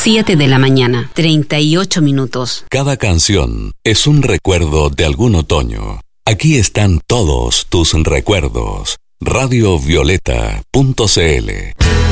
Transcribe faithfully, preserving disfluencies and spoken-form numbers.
siete de la mañana, treinta y ocho minutos. Cada canción es un recuerdo de algún otoño. Aquí están todos tus recuerdos. radio violeta punto c l